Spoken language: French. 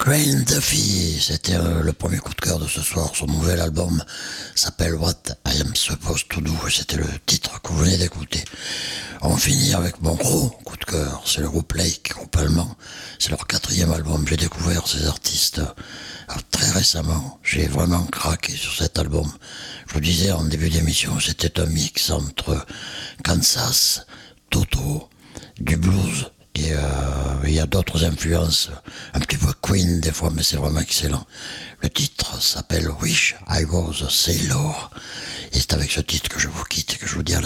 Graham Duffy, c'était le premier coup de cœur de ce soir. Son nouvel album s'appelle What I Am Supposed to Do et c'était le titre que vous venez d'écouter. On finit avec mon gros coup de cœur, c'est le groupe Lake, groupe allemand. C'est leur 4e album. J'ai découvert ces artistes très récemment. J'ai vraiment craqué sur cet album. Je vous disais en début d'émission, c'était un mix entre Kansas, Toto, du blues. Et il y a d'autres influences, un petit peu Queen des fois, mais c'est vraiment excellent. Le titre s'appelle Wish I Was a Sailor. Et c'est avec ce titre que je vous quitte et que je vous dis à la